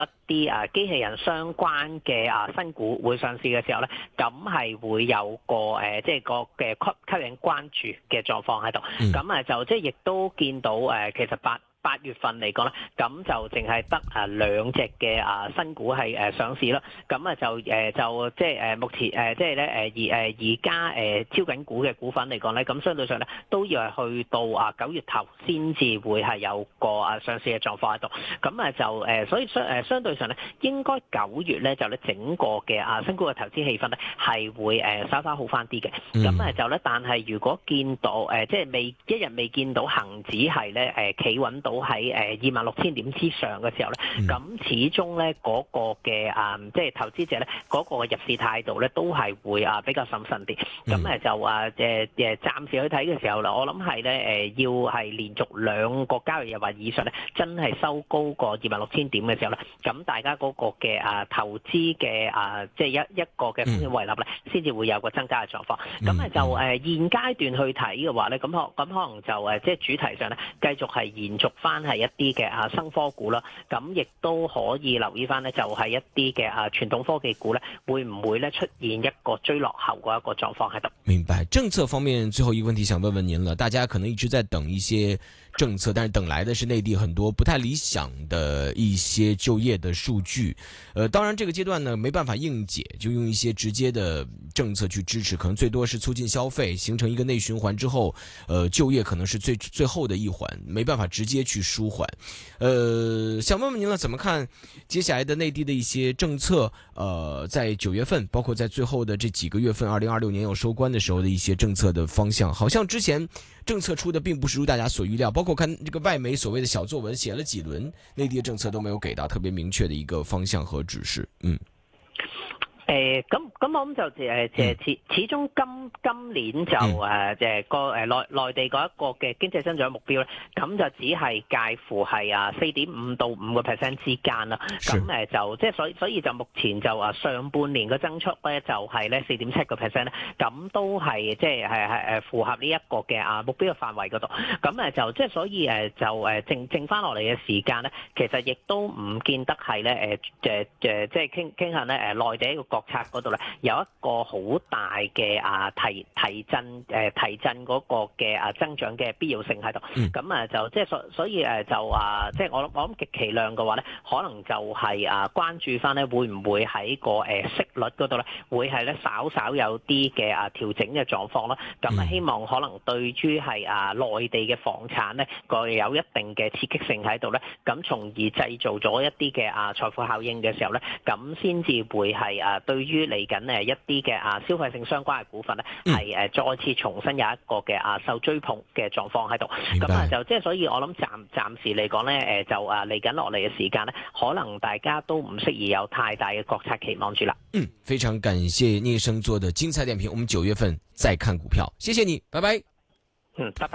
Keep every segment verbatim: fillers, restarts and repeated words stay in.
一啲啊機器人相關嘅啊新股會上市嘅時候咧，咁係會有個誒即係個嘅吸吸引關注嘅狀況喺度。咁啊就即係亦都見到誒，其實八八月份嚟講咧，咁就淨係得誒兩隻嘅啊新股係誒上市啦。咁啊就誒就即係誒目前誒即係咧誒而誒而家誒招緊股嘅股份嚟講咧，咁相對上咧都要係去到啊九月頭先至會係有個啊上市嘅狀況喺度。咁啊就誒所以相誒相對上咧，應該九月咧就咧整個嘅啊新股嘅投資氣氛咧係會誒稍稍好翻啲嘅。咁啊就咧，但係如果見到誒即係未一日未見到恆指係咧誒企穩到。到喺誒二萬六千點之上嘅時候咧，咁、嗯、始終咧嗰個嘅啊，即係投資者咧嗰個入市態度咧都係會啊比較審慎啲。咁誒、嗯、就啊誒誒暫時去睇嘅時候啦，我諗係咧誒要係連續兩個交易日或以上咧，真係收高過二萬六千點嘅時候咧，咁大家嗰個嘅啊投資嘅啊即係一一個嘅風險胃納咧，先至會有個增加嘅狀況。咁誒、嗯、就誒現階段去睇嘅話咧，咁可咁可能就誒即係主題上咧繼續係延續翻係一啲嘅啊生科股啦，咁亦都可以留意翻咧，就係一啲嘅啊傳統科技股咧，會唔會咧出現一個追落後嘅一個狀況喺度？ 明白。政策方面，最後一個問題想問問您了，大家可能一直在等一些政策，但是等來的是內地很多不太理想的一些就業的數據。呃，當然這個階段呢，沒辦法應解，就用一些直接的政策去支持，可能最多是促進消費，形成一個內循環之後，呃，就業可能是最最後的一環，沒辦法直接去舒緩。呃，想問問您了，怎麼看接下來的內地的一些政策？呃，在九月份，包括在最後的這幾個月份，二零二六年有收官的時候的一些政策的方向，好像之前政策出的並不是如大家所預料，包括看這個外媒所謂的小作文寫了幾輪，內地的政策都沒有給到特別明確的一個方向和指示。嗯。 誒咁咁我諗就誒誒始始終今今年就誒誒個誒內內地嗰一個嘅經濟增長目標咧，咁就只係介乎係啊四點五到五個 percent 之間啦。咁誒就即係所以所以就目前就啊上半年嘅增速咧就係咧四點七個 percent 咧，咁都係即係係係誒符合呢一個嘅啊目標嘅範圍嗰度。咁誒就即係所以誒就誒剩剩翻落嚟嘅時間咧，其實亦都唔見得係咧誒誒誒即係傾傾向咧誒內地一個國策嗰度咧有一個好大嘅啊提提振誒提振嗰個嘅啊增長嘅必要性喺度，咁啊、嗯、就即係所所以誒就啊即係我諗我諗極其量嘅話咧，可能就係啊關注翻咧會唔會喺個誒息率嗰度咧會係咧稍稍有啲嘅啊調整嘅狀況咯，咁啊希望可能對於係啊內地嘅房產咧個有一定嘅刺激性喺度咧，咁從而製造咗一啲嘅啊財富效應嘅時候咧，咁先至會係啊對於嚟緊誒一啲嘅啊消費性相關嘅股份咧，係誒再次重新有一個嘅啊受追捧嘅狀況喺度。咁啊就即係所以我諗暫暫時嚟講咧，誒就啊嚟緊落嚟嘅時間咧，可能大家都唔適宜有太大嘅國策期望住啦。 嗯，非常感謝聶生做的精彩點評，我們九月份再看股票，謝謝你，拜拜。 嗯，拜拜。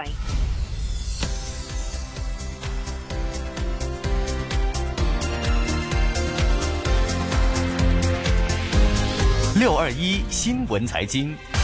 六二一新聞財經。